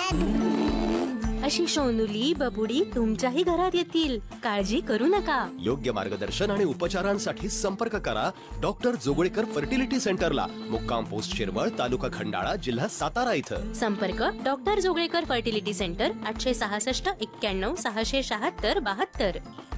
अशी सोनुली बबुडी तुमच्याही घरात येतील, काळजी करू नका. योग्य मार्गदर्शन आणि उपचारांसाठी संपर्क करा डॉक्टर जोगळेकर फर्टिलिटी सेंटरला, मुक्काम पोस्ट शिरवळ, तालुका खंडाळा, जिल्हा सातारा इथं. संपर्क डॉक्टर जोगळेकर फर्टिलिटी सेंटर 866 91 676 72.